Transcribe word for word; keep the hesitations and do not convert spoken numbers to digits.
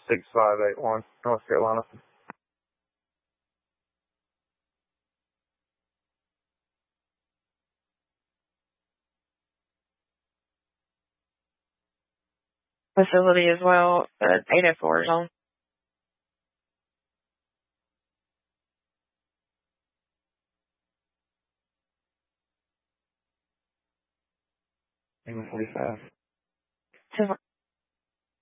six five eight one, North Carolina. Facility as well, uh, eight oh four is on. eight forty-five.